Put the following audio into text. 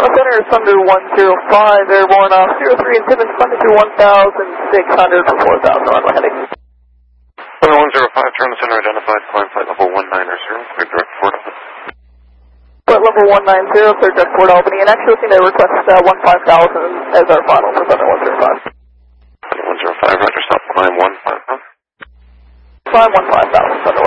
Center is Thunder 105, airborne off 03 and Timmins, Thunder to 1,600 for 4,000 runway heading. Thunder 105, turn the center identified, climb flight level 190, clear direct Fort Albany. Flight level 190, clear direct Fort Albany, and actually looking to request 15,000 as our final for Thunder 105. Thunder 105, roger, stop, climb 15,000. Climb 15,000, Thunder